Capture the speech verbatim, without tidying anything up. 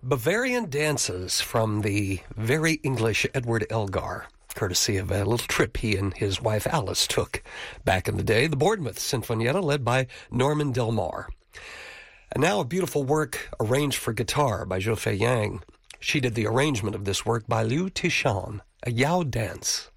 Bavarian Dances from the very English Edward Elgar, courtesy of a little trip he and his wife Alice took back in the day. The Bournemouth Sinfonietta, led by Norman Del Mar. And now a beautiful work arranged for guitar by Zhou Fei Yang. She did the arrangement of this work by Liu Tishan, a Yao dance.